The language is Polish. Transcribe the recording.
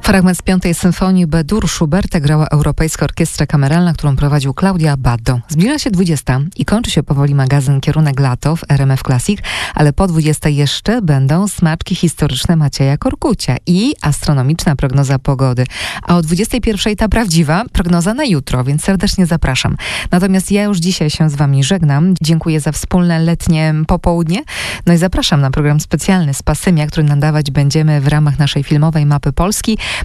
Fragment z Piątej Symfonii B-dur Schuberta grała Europejska Orkiestra Kameralna, którą prowadził Claudio Abbado. Zbliża się 20 i kończy się powoli magazyn Kierunek Lato w RMF Classic, ale po 20 jeszcze będą smaczki historyczne Macieja Korkucia i astronomiczna prognoza pogody. A o 21 ta prawdziwa prognoza na jutro, więc serdecznie zapraszam. Natomiast ja już dzisiaj się z wami żegnam. Dziękuję za wspólne letnie popołudnie. No i zapraszam na program specjalny z Pasymia, który nadawać będziemy w ramach naszej filmowej Mapy Polski.